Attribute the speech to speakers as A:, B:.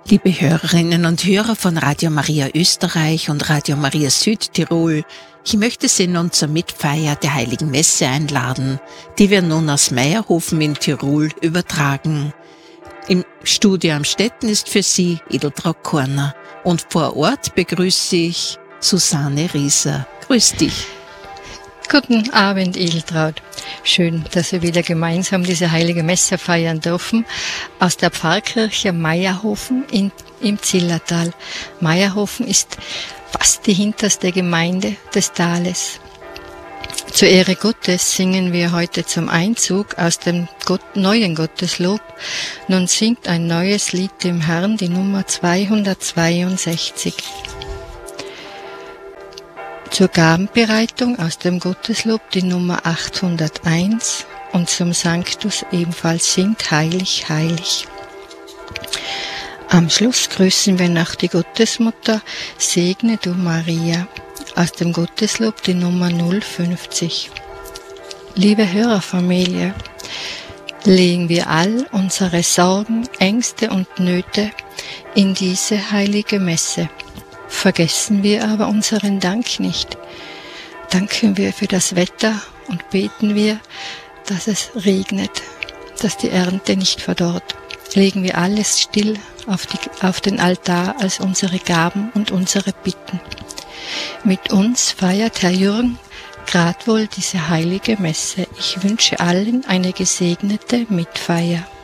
A: Liebe Hörerinnen und Hörer von Radio Maria Österreich und Radio Maria Südtirol, ich möchte Sie nun zur Mitfeier der Heiligen Messe einladen, die wir nun aus Meierhofen in Tirol übertragen. Im Studio Amstetten ist für Sie Edeltraud Korner und vor Ort begrüße ich Susanne Rieser. Grüß dich.
B: Guten Abend, Edeltraud. Schön, dass wir wieder gemeinsam diese heilige Messe feiern dürfen aus der Pfarrkirche Meierhofen im Zillertal. Meierhofen ist fast die hinterste Gemeinde des Tales. Zur Ehre Gottes singen wir heute zum Einzug aus dem neuen Gotteslob. Nun singt ein neues Lied dem Herrn, die Nummer 262. Zur Gabenbereitung aus dem Gotteslob die Nummer 801 und zum Sanctus ebenfalls singt Heilig, heilig. Am Schluss grüßen wir noch die Gottesmutter, Segne du Maria, aus dem Gotteslob die Nummer 050. Liebe Hörerfamilie, legen wir all unsere Sorgen, Ängste und Nöte in diese heilige Messe. Vergessen wir aber unseren Dank nicht. Danken wir für das Wetter und beten wir, dass es regnet, dass die Ernte nicht verdorrt. Legen wir alles still auf den Altar als unsere Gaben und unsere Bitten. Mit uns feiert Herr Jürgen grad wohl diese heilige Messe. Ich wünsche allen eine gesegnete Mitfeier.